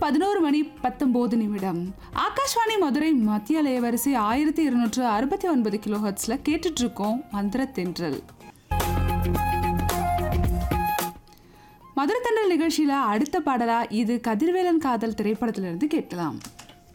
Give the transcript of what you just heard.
11:19. ஆகாஷ்வாணி மதுரை மத்திய அலைவரிசை 1269 கிலோஹெர்ட்ஸ்ல கேட்டுட்டு இருக்கோம் மதுரத்தென்றல். மதுரத்தென்றல் நிகழ்ச்சியில அடுத்த பாடலா இது கதிர்வேலன் காதல் திரைப்படத்திலிருந்து கேட்கலாம்.